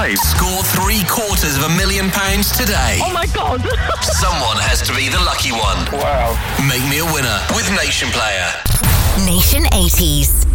right. Score £750,000 today. Oh my God. Someone has to be the lucky one. Wow. Make me a winner with Nation Player. Nation 80s.